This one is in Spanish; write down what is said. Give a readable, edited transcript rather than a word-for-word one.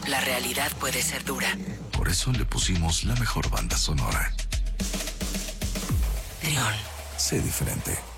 La realidad puede ser dura. Por eso le pusimos la mejor banda sonora. Trión. Sé diferente.